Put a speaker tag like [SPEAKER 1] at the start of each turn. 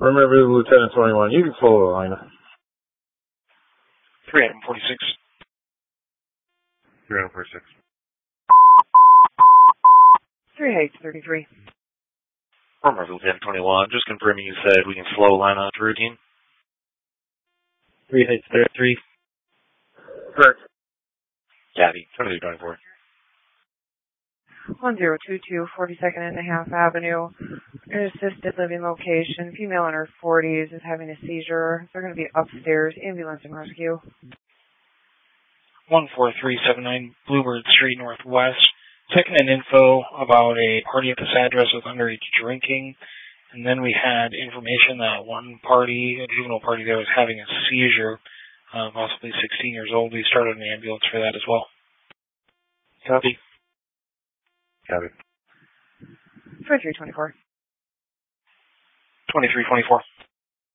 [SPEAKER 1] Remember, Lieutenant 21, you can follow the line.
[SPEAKER 2] 346.
[SPEAKER 3] 346.
[SPEAKER 4] 3 Heights 33.
[SPEAKER 2] Affirmative, Lieutenant 21. Just confirming you said we can slow line out to routine.
[SPEAKER 5] 3 Heights 33.
[SPEAKER 1] Correct.
[SPEAKER 2] Copy. 2324.
[SPEAKER 4] 1022 42nd and a half Avenue. An assisted living location. Female in her 40s is having a seizure. They're going to be upstairs. Ambulance and rescue.
[SPEAKER 2] 14379 Bluebird Street Northwest. Checking in info about a party at this address with underage drinking. And then we had information that one party, a juvenile party there, was having a seizure, possibly 16 years old. We started an ambulance for that as well. Copy.
[SPEAKER 3] Copy.
[SPEAKER 4] 2324.
[SPEAKER 2] 2324.